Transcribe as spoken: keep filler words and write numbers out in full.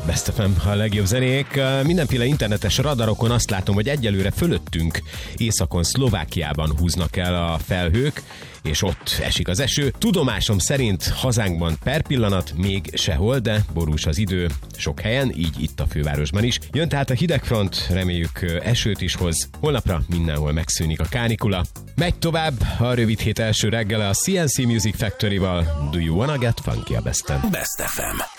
Best ef em, a legjobb zenék. Mindenféle internetes radarokon azt látom, hogy egyelőre fölöttünk északon Szlovákiában húznak el a felhők, és ott esik az eső. Tudomásom szerint hazánkban per pillanat még sehol, de borús az idő sok helyen, így itt a fővárosban is. Jön tehát a hidegfront, reméljük esőt is hoz. Holnapra mindenhol megszűnik a kánikula. Megy tovább a rövid hét első reggele a cé en cé Music Factory-val. Do you wanna get funky a Besten? Best ef em.